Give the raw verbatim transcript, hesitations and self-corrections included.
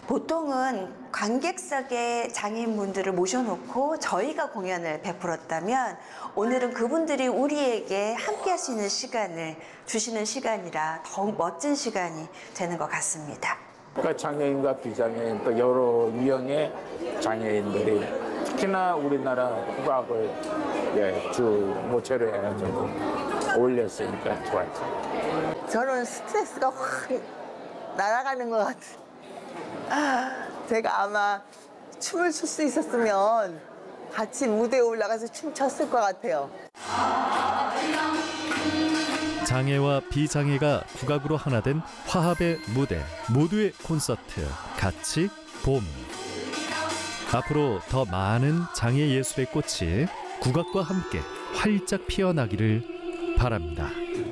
보통은 관객석에 장애인분들을 모셔놓고 저희가 공연을 베풀었다면 오늘은 그분들이 우리에게 함께 할 수 있는 시간을 주시는 시간이라 더욱 멋진 시간이 되는 것 같습니다. 그러니까 장애인과 비장애인 또 여러 유형의 장애인들이 특히나 우리나라 국악을 예, 주 모체로 해가지고 어울렸으니까 좋았죠. 저는 스트레스가 확 날아가는 것 같아요. 제가 아마 춤을 출 수 있었으면 같이 무대에 올라가서 춤췄을 것 같아요. 장애와 비장애가 국악으로 하나 된 화합의 무대, 모두의 콘서트, 같이 봄. 앞으로 더 많은 장애 예술의 꽃이 국악과 함께 활짝 피어나기를 바랍니다.